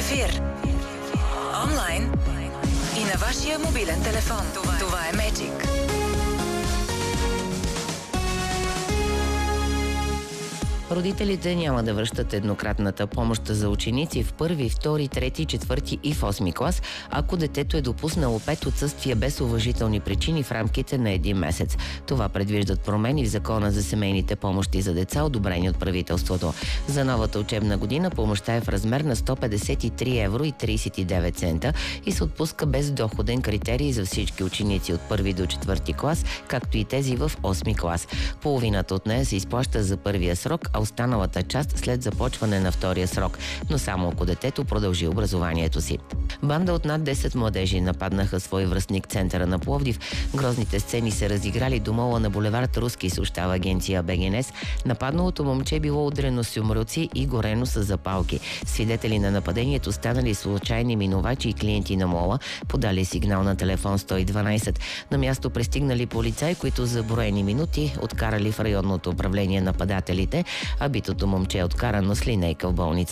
ефир. Онлайн и на вашия мобилен телефон. Това е Magic. Родителите няма да връщат еднократната помощ за ученици в първи, втори, трети, четвърти и в 8 клас, ако детето е допуснало 5 отсъствия без уважителни причини в рамките на един месец. Това предвиждат промени в Закона за семейните помощи за деца, одобрени от правителството. За новата учебна година помощта е в размер на 153 евро и 39 цента и се отпуска без доходен критерий за всички ученици от първи до четвърти клас, както и тези в 8 клас. Половината от нея се изплаща за първия срок, а останалата част след започване на втория срок, но само ако детето продължи образованието си. Банда от над 10 младежи нападнаха свой връстник в центъра на Пловдив. Грозните сцени се разиграли до мола на булевард Руски, съобщава агенция БГНС. Нападналото момче било удрено с юмруци и горено с запалки. Свидетели на нападението станали случайни минувачи и клиенти на мола, подали сигнал на телефон 112. На място пристигнали полицаи, които за броени минути откарали в районното управление нападателите, а битото момче е откарано с линейка в болница.